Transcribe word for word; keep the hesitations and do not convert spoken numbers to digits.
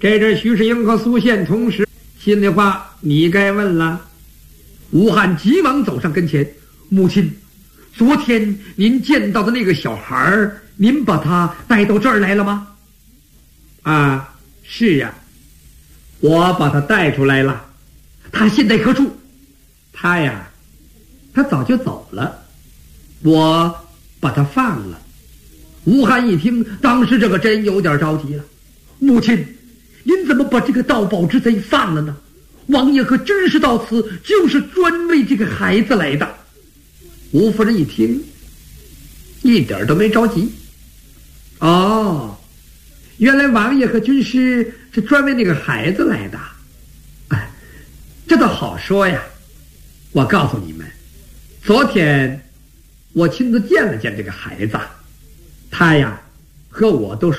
这阵徐世英和苏宪同时，心里话你该问了。吴汉急忙走上跟前，母亲，昨天您见到的那个小孩，您把他带到这儿来了吗？啊，是呀，我把他带出来了。他现在何处？他呀，他早就走了，我把他放了。吴汉一听，当时这个真有点着急了。母亲，您怎么把这个盗宝之贼放了呢？王爷可真是到此就是专为这个孩子来的。吴夫人一听，一点都没着急。哦，原来王爷和军师是专为那个孩子来的。哎，这倒好说呀。我告诉你们，昨天我亲自见了见这个孩子，他呀和我都说